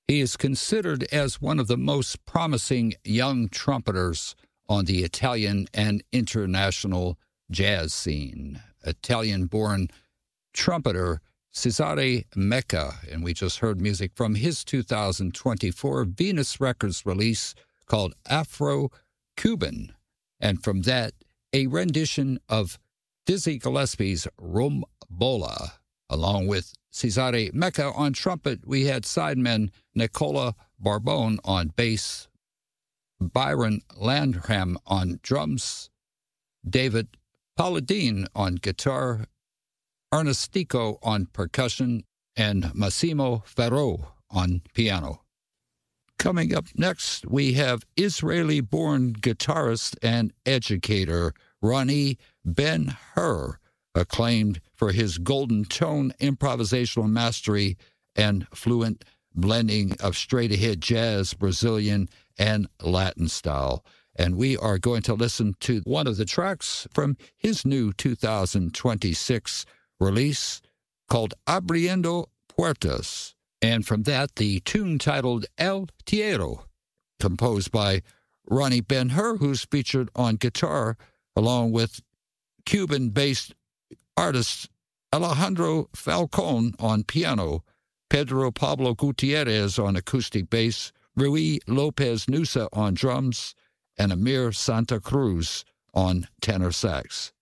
He is considered as one of the most promising young trumpeters on the Italian and international jazz scene. Italian-born trumpeter Cesare Mecca, and we just heard music from his 2024 Venus Records release called Afro-Cuban, and from that, a rendition of Dizzy Gillespie's Rumbola. Along with Cesare Mecca on trumpet, we had sidemen Nicola Barbone on bass, Byron Landham on drums, David Palladine on guitar, Ernestico on percussion, and Massimo Ferro on piano. Coming up next, we have Israeli-born guitarist and educator Ronnie Ben-Hur, acclaimed for his golden tone, improvisational mastery, and fluent blending of straight-ahead jazz, Brazilian, and Latin style. And we are going to listen to one of the tracks from his new 2026 release called Abriendo Puertas. And from that, the tune titled El Tierro, composed by Ronnie Ben-Hur, who's featured on guitar, along with Cuban-based artist Alejandro Falcon on piano, Pedro Pablo Gutierrez on acoustic bass, Rui Lopez Nusa on drums, and Amir Santa Cruz on tenor sax.